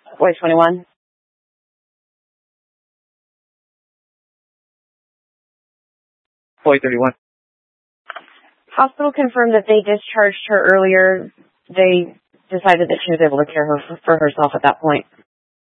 Voice 21. Flight 31. Hospital confirmed that they discharged her earlier. They decided that she was able to care for herself at that point.